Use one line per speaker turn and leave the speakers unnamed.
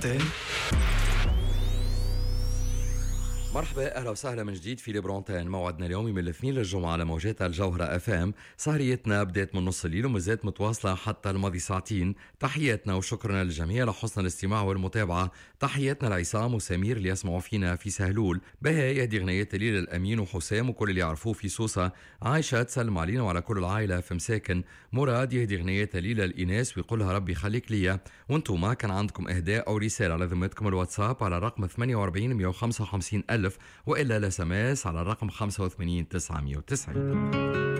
برونتين.
مرحبا، اهلا وسهلا من جديد في لبرونتين. موعدنا اليومي من الاثنين للجمعه على موجات الجوهره اف ام. سهريتنا بدات من نص الليل ومازالت متواصله حتى الماضي ساعتين. تحياتنا وشكرنا للجميع لحسن الاستماع والمتابعه. تحياتنا لعصام وسمير اللي يسمعوا فينا في سهلول. بها يهدي غنيات ليلى الامين وحسام وكل اللي يعرفوه في سوسه. عايشه تسلم علينا وعلى كل العائله في مساكن. مراد يهدي غنيات ليلى الاناس ويقولها ربي يخليك ليا. وانتم ما كان عندكم اهداء او رساله على ذمتكم الواتساب على رقم 48 155 ألف، وإلا لسماس على الرقم 85 990.